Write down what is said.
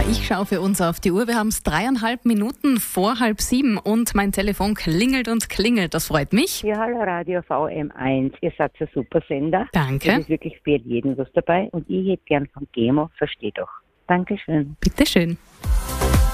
Ich schaue für uns auf die Uhr. Wir haben es 3,5 Minuten vor 6:30 und mein Telefon klingelt und klingelt. Das freut mich. Ja, hallo Radio VM1. Ihr seid ein super Sender. Danke. Es ist wirklich für jeden was dabei. Und ich hätte gern von GEMO, versteh doch. Dankeschön. Bitteschön.